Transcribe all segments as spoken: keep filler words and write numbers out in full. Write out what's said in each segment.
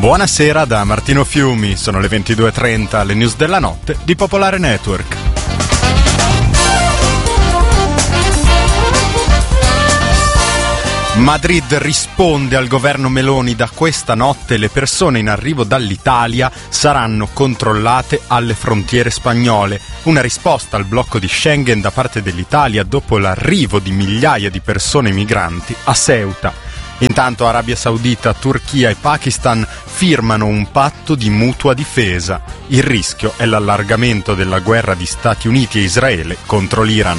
Buonasera da Martino Fiumi, sono le ventidue e trenta, le news della notte di Popolare Network. Madrid risponde al governo Meloni: da questa notte le persone in arrivo dall'Italia saranno controllate alle frontiere spagnole. Una risposta al blocco di Schengen da parte dell'Italia dopo l'arrivo di migliaia di persone migranti a Ceuta. Intanto Arabia Saudita, Turchia e Pakistan firmano un patto di mutua difesa. Il rischio è l'allargamento della guerra di Stati Uniti e Israele contro l'Iran.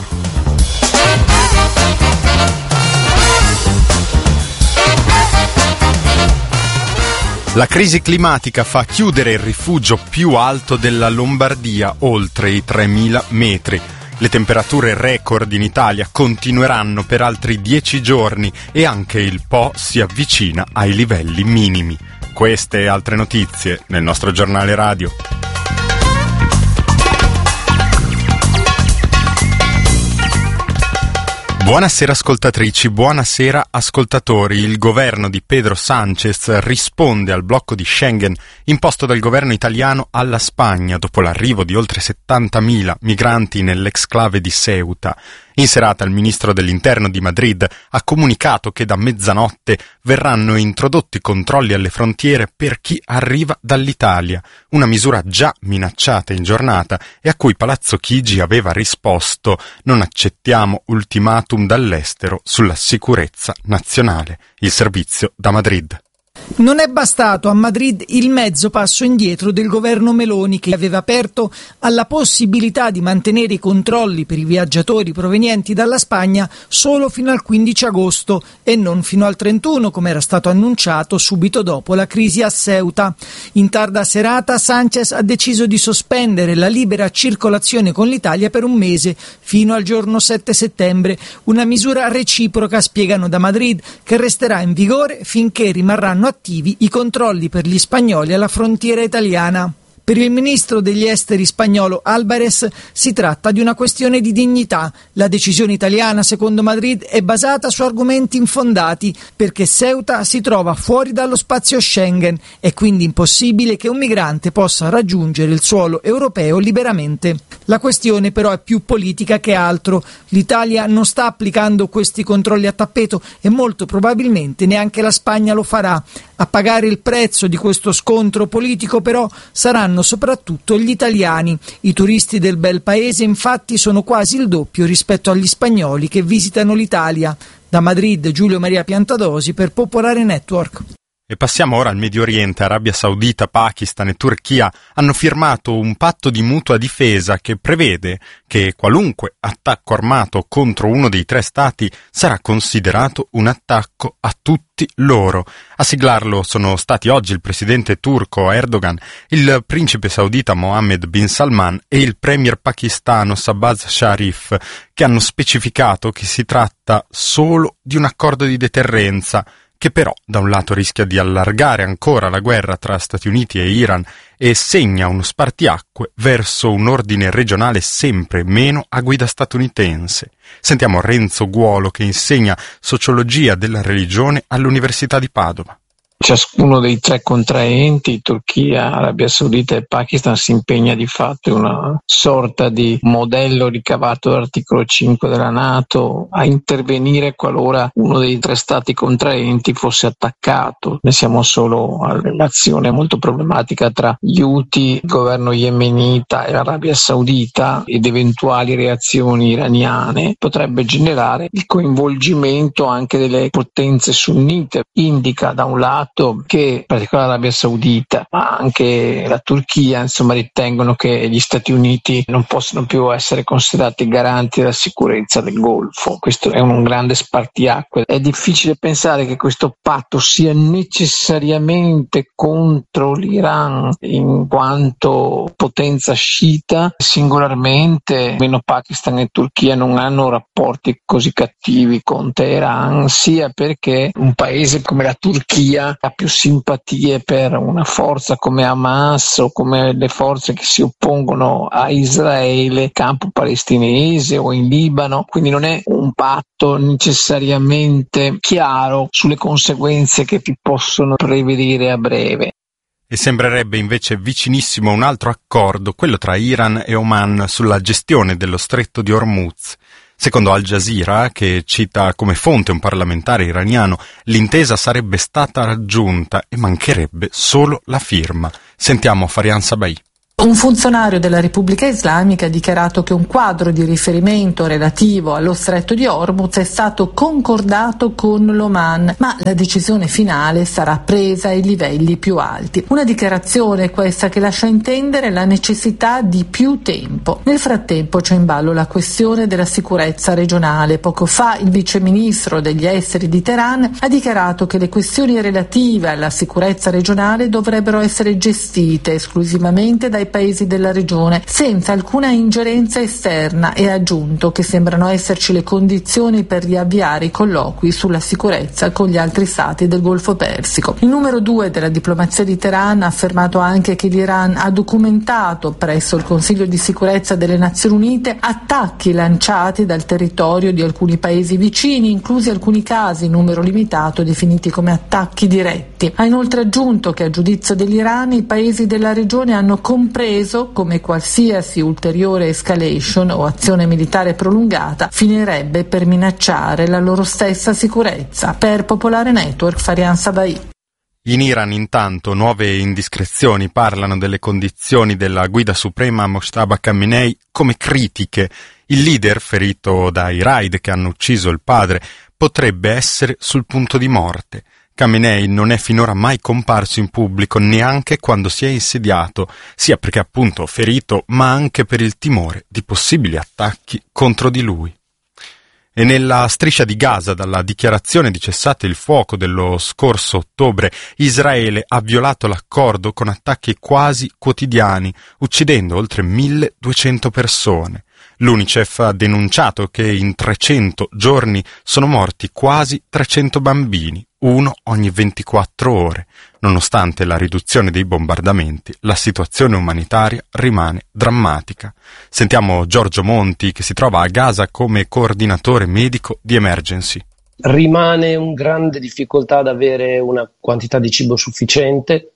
La crisi climatica fa chiudere il rifugio più alto della Lombardia, oltre i tremila metri. Le temperature record in Italia continueranno per altri dieci giorni e anche il Po si avvicina ai livelli minimi. Queste e altre notizie nel nostro giornale radio. Buonasera ascoltatrici, buonasera ascoltatori. Il governo di Pedro Sánchez risponde al blocco di Schengen imposto dal governo italiano alla Spagna dopo l'arrivo di oltre settantamila migranti nell'exclave di Ceuta. In serata il ministro dell'Interno di Madrid ha comunicato che da mezzanotte verranno introdotti controlli alle frontiere per chi arriva dall'Italia, una misura già minacciata in giornata e a cui Palazzo Chigi aveva risposto: non accettiamo ultimatum dall'estero sulla sicurezza nazionale. Il servizio da Madrid. Non è bastato a Madrid il mezzo passo indietro del governo Meloni, che aveva aperto alla possibilità di mantenere i controlli per i viaggiatori provenienti dalla Spagna solo fino al quindici agosto e non fino al trentuno, come era stato annunciato subito dopo la crisi a Ceuta. In tarda serata Sánchez ha deciso di sospendere la libera circolazione con l'Italia per un mese, fino al giorno sette settembre, una misura reciproca, spiegano da Madrid, che resterà in vigore finché rimarranno attivi i controlli per gli spagnoli alla frontiera italiana. Per il ministro degli esteri spagnolo Álvarez si tratta di una questione di dignità. La decisione italiana, secondo Madrid, è basata su argomenti infondati, perché Ceuta si trova fuori dallo spazio Schengen. È quindi impossibile che un migrante possa raggiungere il suolo europeo liberamente. La questione però è più politica che altro. L'Italia non sta applicando questi controlli a tappeto e molto probabilmente neanche la Spagna lo farà. A pagare il prezzo di questo scontro politico però saranno soprattutto gli italiani. I turisti del bel paese infatti sono quasi il doppio rispetto agli spagnoli che visitano l'Italia. Da Madrid, Giulio Maria Piantadosi per Popolare Network. E passiamo ora al Medio Oriente. Arabia Saudita, Pakistan e Turchia hanno firmato un patto di mutua difesa che prevede che qualunque attacco armato contro uno dei tre stati sarà considerato un attacco a tutti loro. A siglarlo sono stati oggi il presidente turco Erdogan, il principe saudita Mohammed bin Salman e il premier pakistano Shahbaz Sharif, che hanno specificato che si tratta solo di un accordo di deterrenza, che però da un lato rischia di allargare ancora la guerra tra Stati Uniti e Iran e segna uno spartiacque verso un ordine regionale sempre meno a guida statunitense. Sentiamo Renzo Guolo, che insegna sociologia della religione all'Università di Padova. Ciascuno dei tre contraenti, Turchia, Arabia Saudita e Pakistan, si impegna di fatto in una sorta di modello ricavato dall'articolo cinque della NATO a intervenire qualora uno dei tre stati contraenti fosse attaccato. Pensiamo solo alla relazione molto problematica tra gli Houthi, il governo yemenita e l'Arabia Saudita, ed eventuali reazioni iraniane potrebbe generare il coinvolgimento anche delle potenze sunnite. Indica da un lato che in particolare l'Arabia Saudita ma anche la Turchia insomma ritengono che gli Stati Uniti non possono più essere considerati garanti della sicurezza del Golfo. Questo è un grande spartiacque. È difficile pensare che questo patto sia necessariamente contro l'Iran in quanto potenza sciita. Singolarmente meno Pakistan e Turchia non hanno rapporti così cattivi con Teheran, sia perché un paese come la Turchia ha ha più simpatie per una forza come Hamas o come le forze che si oppongono a Israele, campo palestinese o in Libano, quindi non è un patto necessariamente chiaro sulle conseguenze che si possono prevedere a breve. E sembrerebbe invece vicinissimo un altro accordo, quello tra Iran e Oman sulla gestione dello stretto di Hormuz. Secondo Al Jazeera, che cita come fonte un parlamentare iraniano, l'intesa sarebbe stata raggiunta e mancherebbe solo la firma. Sentiamo Farian Sabai. Un funzionario della Repubblica Islamica ha dichiarato che un quadro di riferimento relativo allo stretto di Hormuz è stato concordato con l'Oman, ma la decisione finale sarà presa ai livelli più alti. Una dichiarazione questa che lascia intendere la necessità di più tempo. Nel frattempo c'è in ballo la questione della sicurezza regionale. Poco fa il viceministro degli esteri di Teheran ha dichiarato che le questioni relative alla sicurezza regionale dovrebbero essere gestite esclusivamente dai paesi della regione senza alcuna ingerenza esterna, e ha aggiunto che sembrano esserci le condizioni per riavviare i colloqui sulla sicurezza con gli altri stati del Golfo Persico. Il numero due della diplomazia di Teheran ha affermato anche che l'Iran ha documentato presso il Consiglio di sicurezza delle Nazioni Unite attacchi lanciati dal territorio di alcuni paesi vicini, inclusi alcuni casi in numero limitato definiti come attacchi diretti. Ha inoltre aggiunto che a giudizio dell'Iran i paesi della regione hanno compreso come qualsiasi ulteriore escalation o azione militare prolungata finirebbe per minacciare la loro stessa sicurezza. Per Popolare Network, Farian Sabai. In Iran intanto nuove indiscrezioni parlano delle condizioni della guida suprema Mojtaba Khamenei come critiche. Il leader, ferito dai raid che hanno ucciso il padre, potrebbe essere sul punto di morte. Khamenei non è finora mai comparso in pubblico, neanche quando si è insediato, sia perché appunto ferito, ma anche per il timore di possibili attacchi contro di lui. E nella striscia di Gaza, dalla dichiarazione di cessate il fuoco dello scorso ottobre, Israele ha violato l'accordo con attacchi quasi quotidiani, uccidendo oltre milleduecento persone. L'UNICEF ha denunciato che in trecento giorni sono morti quasi trecento bambini, uno ogni ventiquattro ore. Nonostante la riduzione dei bombardamenti, la situazione umanitaria rimane drammatica. Sentiamo Giorgio Monti, che si trova a Gaza come coordinatore medico di Emergency. Rimane un grande difficoltà ad avere una quantità di cibo sufficiente,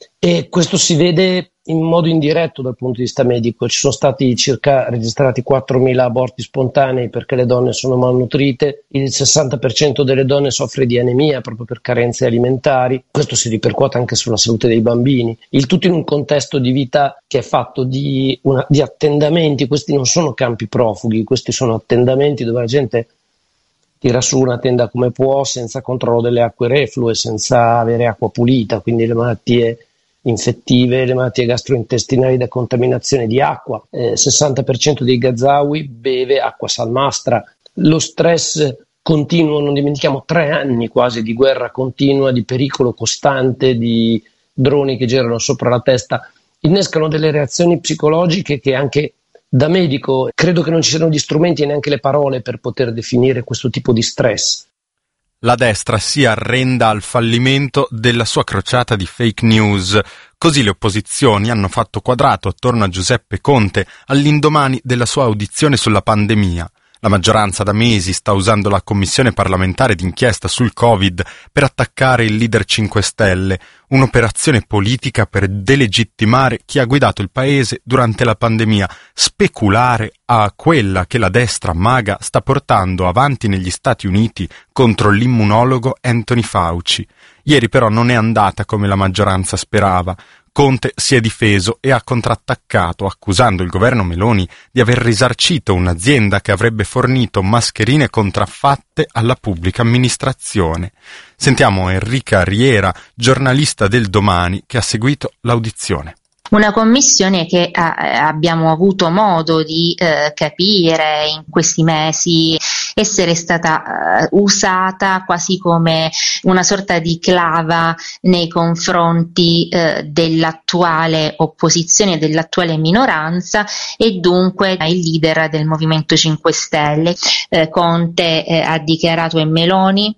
e questo si vede in modo indiretto dal punto di vista medico. Ci sono stati circa registrati quattromila aborti spontanei perché le donne sono malnutrite, il sessanta per cento delle donne soffre di anemia proprio per carenze alimentari, questo si ripercuote anche sulla salute dei bambini, il tutto in un contesto di vita che è fatto di, una, di attendamenti. Questi non sono campi profughi, questi sono attendamenti dove la gente tira su una tenda come può, senza controllo delle acque reflue, senza avere acqua pulita, quindi le malattie infettive, le malattie gastrointestinali da contaminazione di acqua. Eh, sessanta per cento dei Gazawi beve acqua salmastra. Lo stress continuo, non dimentichiamo tre anni quasi di guerra continua, di pericolo costante, di droni che girano sopra la testa, innescano delle reazioni psicologiche che anche da medico credo che non ci siano gli strumenti e neanche le parole per poter definire questo tipo di stress. La destra si arrenda al fallimento della sua crociata di fake news. Così le opposizioni hanno fatto quadrato attorno a Giuseppe Conte all'indomani della sua audizione sulla pandemia. La maggioranza da mesi sta usando la commissione parlamentare d'inchiesta sul Covid per attaccare il leader cinque Stelle, un'operazione politica per delegittimare chi ha guidato il paese durante la pandemia, speculare a quella che la destra maga sta portando avanti negli Stati Uniti contro l'immunologo Anthony Fauci. Ieri però non è andata come la maggioranza sperava. Conte si è difeso e ha contrattaccato, accusando il governo Meloni di aver risarcito un'azienda che avrebbe fornito mascherine contraffatte alla pubblica amministrazione. Sentiamo Enrica Riera, giornalista del Domani, che ha seguito l'audizione. Una commissione che eh, abbiamo avuto modo di eh, capire in questi mesi essere stata eh, usata quasi come una sorta di clava nei confronti eh, dell'attuale opposizione, dell'attuale minoranza, e dunque il leader del Movimento cinque Stelle. Eh, Conte eh, ha dichiarato, e Meloni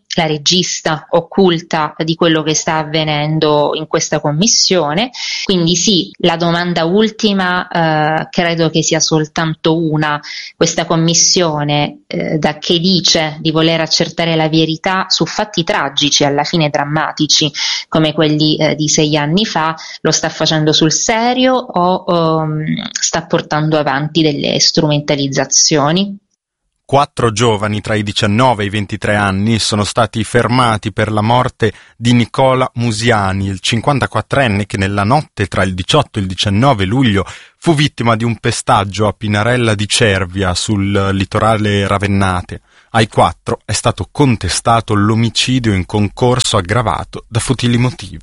la regista occulta di quello che sta avvenendo in questa commissione. Quindi sì, la domanda ultima eh, credo che sia soltanto una: questa commissione eh, da che dice di voler accertare la verità su fatti tragici, alla fine drammatici, come quelli eh, di sei anni fa, lo sta facendo sul serio o um, sta portando avanti delle strumentalizzazioni? Quattro giovani tra i diciannove e i ventitré anni sono stati fermati per la morte di Nicola Musiani, il cinquantaquattrenne che nella notte tra il diciotto e il diciannove luglio fu vittima di un pestaggio a Pinarella di Cervia sul litorale ravennate. Ai quattro è stato contestato l'omicidio in concorso aggravato da futili motivi.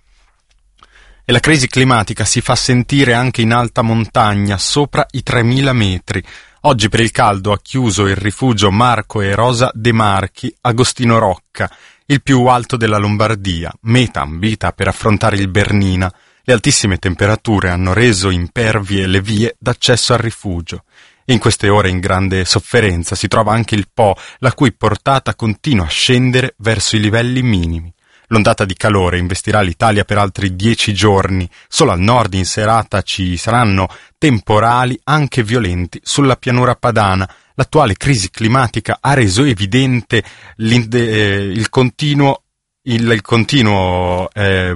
E la crisi climatica si fa sentire anche in alta montagna, sopra i tremila metri. Oggi per il caldo ha chiuso il rifugio Marco e Rosa De Marchi Agostino Rocca, il più alto della Lombardia, meta ambita per affrontare il Bernina. Le altissime temperature hanno reso impervie le vie d'accesso al rifugio. E in queste ore in grande sofferenza si trova anche il Po, la cui portata continua a scendere verso i livelli minimi. L'ondata di calore investirà l'Italia per altri dieci giorni. Solo al nord in serata ci saranno temporali anche violenti sulla pianura padana. L'attuale crisi climatica ha reso evidente eh, il continuo il, il continuo eh,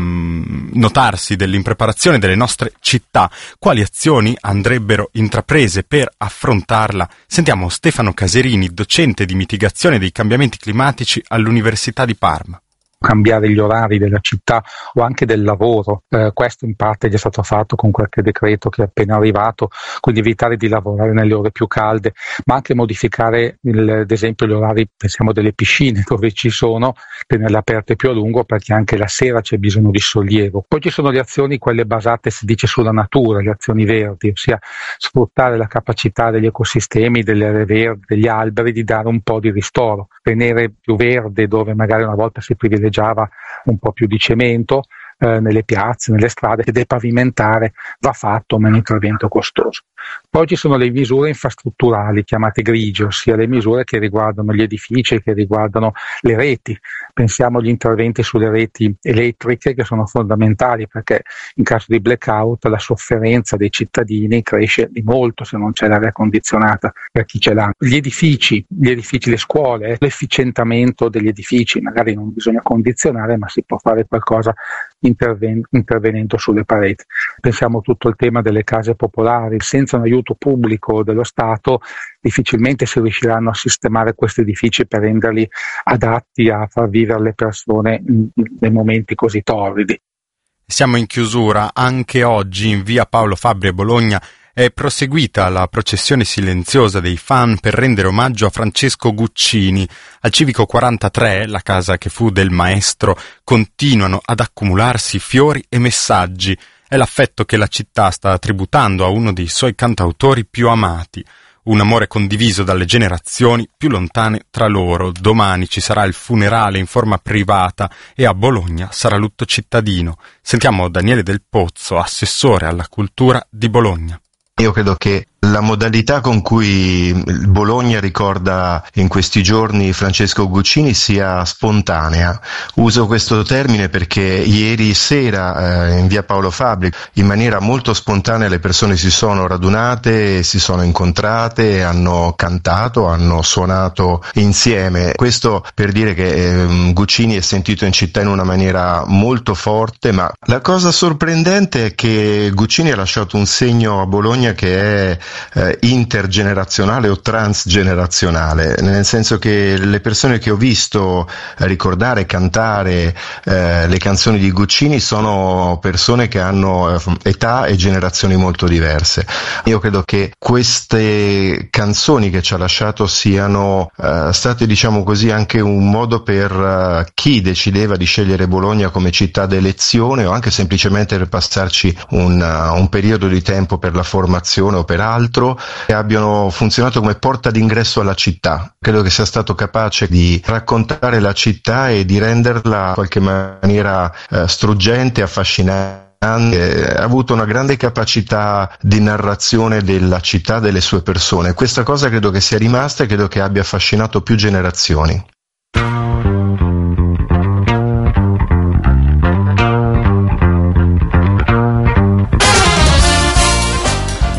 notarsi dell'impreparazione delle nostre città. Quali azioni andrebbero intraprese per affrontarla? Sentiamo Stefano Caserini, docente di mitigazione dei cambiamenti climatici all'Università di Parma. Cambiare gli orari della città o anche del lavoro, eh, questo in parte è già stato fatto con qualche decreto che è appena arrivato, quindi evitare di lavorare nelle ore più calde, ma anche modificare il, ad esempio gli orari, pensiamo delle piscine dove ci sono, tenerle aperte più a lungo perché anche la sera c'è bisogno di sollievo. Poi ci sono le azioni, quelle basate si dice sulla natura, le azioni verdi, ossia sfruttare la capacità degli ecosistemi, delle aree verdi, degli alberi di dare un po' di ristoro, tenere più verde dove magari una volta si privilegiava un po' più di cemento eh, nelle piazze, nelle strade, e depavimentare va fatto, ma è un intervento costoso. Poi ci sono le misure infrastrutturali chiamate grigie, ossia le misure che riguardano gli edifici, che riguardano le reti. Pensiamo agli interventi sulle reti elettriche che sono fondamentali, perché in caso di blackout la sofferenza dei cittadini cresce di molto se non c'è l'aria condizionata per chi ce l'ha. Gli edifici, gli edifici, le scuole, l'efficientamento degli edifici, magari non bisogna condizionare, ma si può fare qualcosa interven- intervenendo sulle pareti. Pensiamo a tutto il tema delle case popolari. Senza un aiuto pubblico dello Stato difficilmente si riusciranno a sistemare questi edifici per renderli adatti a far vivere le persone in, nei momenti così torridi. Siamo in chiusura. Anche oggi in via Paolo Fabbri a Bologna è proseguita la processione silenziosa dei fan per rendere omaggio a Francesco Guccini. Al Civico quarantatré, la casa che fu del maestro, continuano ad accumularsi fiori e messaggi. È l'affetto che la città sta tributando a uno dei suoi cantautori più amati. Un amore condiviso dalle generazioni più lontane tra loro. Domani ci sarà il funerale in forma privata e a Bologna sarà lutto cittadino. Sentiamo Daniele Del Pozzo, assessore alla cultura di Bologna. Io credo che la modalità con cui Bologna ricorda in questi giorni Francesco Guccini sia spontanea. Uso questo termine perché ieri sera eh, in via Paolo Fabbri in maniera molto spontanea le persone si sono radunate, si sono incontrate, hanno cantato, hanno suonato insieme. Questo per dire che eh, Guccini è sentito in città in una maniera molto forte, ma la cosa sorprendente è che Guccini ha lasciato un segno a Bologna che è Eh, intergenerazionale o transgenerazionale, nel senso che le persone che ho visto ricordare e cantare eh, le canzoni di Guccini sono persone che hanno eh, età e generazioni molto diverse. Io credo che queste canzoni che ci ha lasciato siano eh, state, diciamo così, anche un modo per eh, chi decideva di scegliere Bologna come città d'elezione o anche semplicemente per passarci un, uh, un periodo di tempo per la formazione o per altro, che abbiano funzionato come porta d'ingresso alla città. Credo che sia stato capace di raccontare la città e di renderla in qualche maniera eh, struggente, affascinante. Ha avuto una grande capacità di narrazione della città, delle sue persone. Questa cosa credo che sia rimasta e credo che abbia affascinato più generazioni.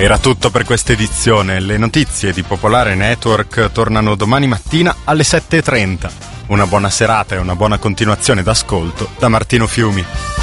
Era tutto per questa edizione. Le notizie di Popolare Network tornano domani mattina alle sette e trenta. Una buona serata e una buona continuazione d'ascolto da Martino Fiumi.